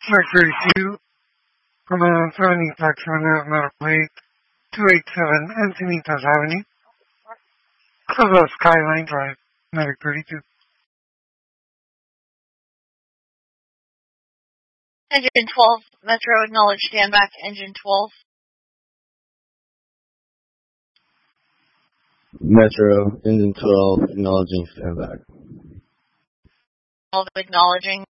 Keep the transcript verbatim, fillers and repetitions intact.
Flight thirty-two, Command seventy Taximan at Medical eight two eight seven Encinitas Avenue, Clubhouse Skyline Drive, Medic thirty-two. Engine twelve, Metro, acknowledge standback, Engine twelve. Metro, Engine twelve, acknowledging standback. twelve, acknowledging.